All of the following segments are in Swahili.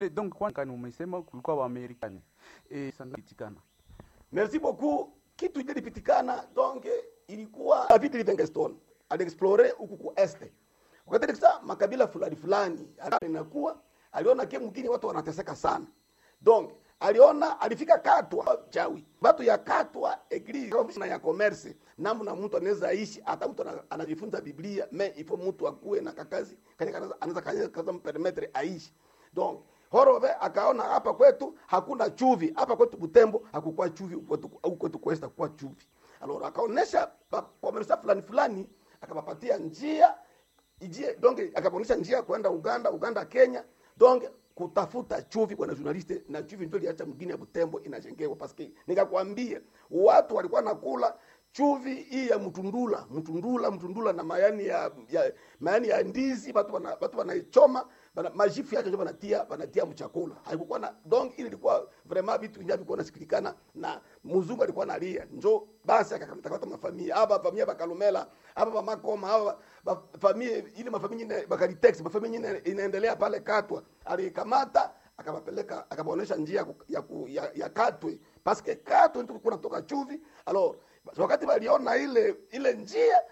Donc kwani umesema kulikuwa wa Amerikani. Sangapitikana. Merci beaucoup. Kitu ilipitikana donc ilikuwa David Livingstone aliexplore huku ku este. Wakati kisa makabila fulani inakuwa aliona ke mkini watu wanateseka sana. Donc alifika Katwa chawi. Watu ya Katwa eglise na ya commerce namna mtu anaweza ishi hata mtu anajifunza Biblia mais il faut mtu akue na kakazi anaweza kaza mpermettre aishi. Donc Horobe akaona hapa kwetu hakuna chuvi, hapa kwetu Butembo hakukuwa chuvi, kwetu Kwesta kuwa chuvi. Alors akaonesha komersa fulani akapapatia njia donc akaponesha njia kwenda Uganda Kenya, donc kutafuta chuvi kwa journaliste, na chuvi ndio iliacha mgini ya Butembo inajengewa paske nikakwambia watu walikuwa nakula chuvi hii ya mtundula na mayani ya ndizi, watu wanaichoma majifu yake ndio wanatia mchakula. Haikuwa na donc ile ilikuwa vraiment vitu vingi vilikuwa nasikilikana na mzungu alikuwa analia. Njoo basi akakamtakata mafamilia. Hapa familia bakalumela, hapa makoma, hapa familia ile mafamilia bakalitex, mafamilia inaendelea pale Katwa. Alikamata akawapeleka akabaonesha njia ya Katwe. Paske Katwe ndio kuna toka chuvi. Alors wakati waliona ile njia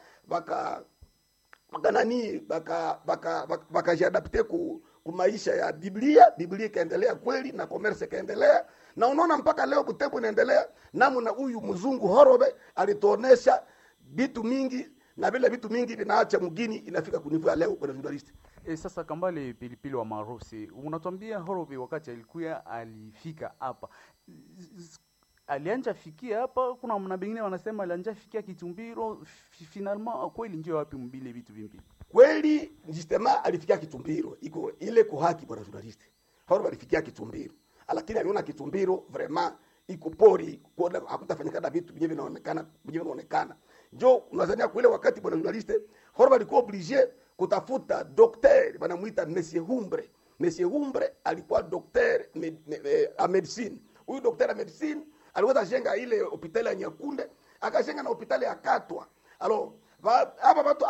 bakajiadapte ku maisha ya Biblia ikaendelea kweli na commerce ikaendelea, na unaona mpaka leo Butembo inaendelea. Namna huyu mzungu Horobe alituonesha vitu mingi, na vile vitu mingi vinaacha mgini inafika kunivua leo kwa journalist. Sasa Kambale Pilipili wa Marusi, unatuambia Horobe wakati alifika hapa alianja fikia hapa, kuna mna bengine wanasema alianja fikia Kitumbiro, finalement kweli ndio wapi mbile vitu vipi? Kweli njistema alifikia Kitumbiro, iko ile kuhaki bwana journalist. Horobe alifikia Kitumbiro, lakini aliona Kitumbiro vraiment iko pori, kwa hakutafanyika vitu vinaonekana. Njoo unazania kule wakati bwana journalist Horobe alikuwa obligé kutafuta docteur wanamuita Monsieur Humbre alikuwa docteur a medicine. Huyu docteur a medicine aliweza jenga ile hospitali ya Nyakunde, akajenga na hospitali ya Katwa. Alors hapa watu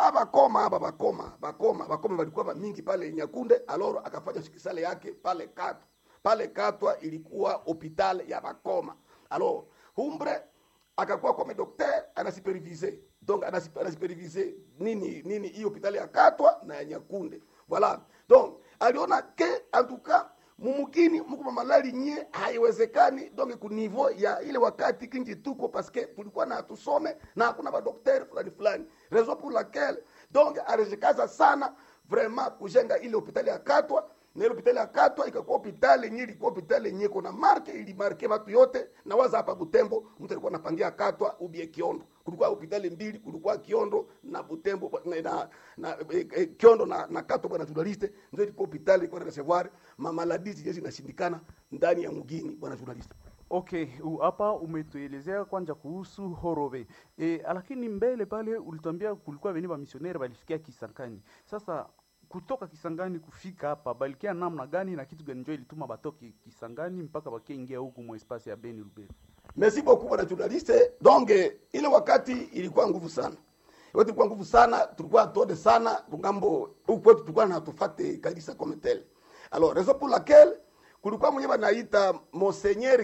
bakoma walikuwa mingi pale Nyakunde. Alors akafanya hospitali yake pale Katwa. Pale Katwa ilikuwa hospitali ya bakoma. Alors Humbre akakuwa kwa docteur anasuperviser. Donc anasuperviser nini hiyo hospitali ya Katwa na ya Nyakunde. Voilà. Donc aliona ke en tout cas mumukini mko malali nye haiwezekani, donc ku niveau ya ile wakati kingi tuko paske tulikuwa na tusome na hakuna ba docteur fulani. Raison pour laquelle donc alijikaza sana vraiment kujenga ile hospitali ya Katwa, na ile hospitali ya Katwa ikakuwa hospitali nye kuna marke ili marke watu yote, na waza hapa Butembo mtu alikuwa anapangia Katwa ubie Kiondo. Kulikuwa hospitali mbili, kulikuwa Kiondo na Butembo na Kiondo na Katwa bwana journaliste, ndio ilikuwa hospitali kwa recevoir mamaladi zinashindikana ndani ya mgini bwana journaliste. Okay, hapa umetuelezea kwanza kuhusu Horobe. Lakini mbele pale ulituambia kulikuwa veni ba missionnaire walifikia Kisangani. Sasa kutoka Kisangani kufika hapa balikia namna gani na kitu gani ndio ilituma batoki Kisangani mpaka bakiingia huku mu espace ya Beni Lubero? Merci beaucoup bwana journaliste. Donc ile wakati ilikuwa nguvu sana. Tulikuwa tode sana ngambo huko kwetu, tulikuwa na tufate kanisa comme tel. Alors raison pour laquelle kulikuwa mwenye banaita Monseigneur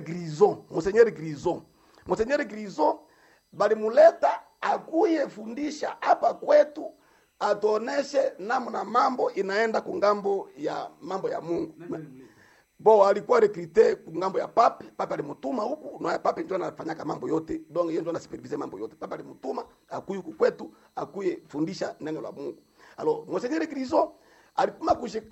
Grison balimuleta akuye fundisha hapa kwetu, atuoneshe namna mambo inaenda kungambo ya mambo ya Mungu. Alikuwa recruté kungambo ya pape alimutuma huku, na pape ndio anafanyaka mambo yote, donc yeye ndio anasupervise mambo yote. Pape alimutuma akuye huku kwetu, akuye fundisha neno la Mungu. Alors Monseigneur Grison alipima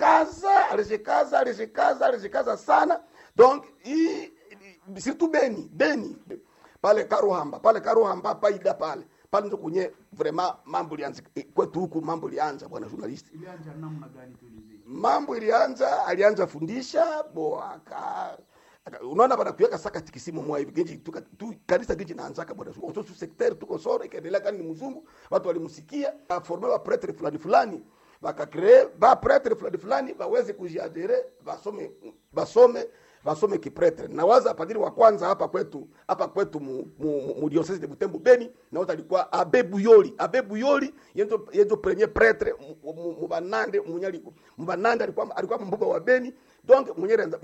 alishikaza sana. Donc surtout Beni pale Karuhamba paida pale ndio kunye vraiment mambo lianza kwetu huku. Mambo lianza bwana journalist, ilianza namna gani tueleze? Mambo alianza fundisha unaona bana kuweka saka tikisimu mwa hivi genji tu kanisa genji naanza bwana journalist, secteur tuko sore ikaendelea kani mzungu, watu walimsikia former wa prêtre fulani bakacree ba prêtre fulani baweze kujiadere basome wasome kipretre. Na waza padiri wa kwanza hapa kwetu mu diocese de Butembo Beni, na wote alikuwa Abe Buyoli yezo premier prêtre mu Banande munyaliko. Mu Banande alikuwa mbuba wa Beni. Donc